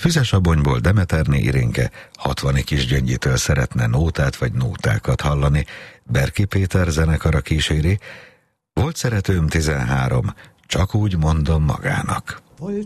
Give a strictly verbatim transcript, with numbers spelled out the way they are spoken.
Füzesabonyból Demeterné Irénke hatvani Kisgyöngyitől szeretne nótát vagy nótákat hallani, Berki Péter zenekara kíséri, Volt szeretőm tizenhárom, csak úgy mondom magának.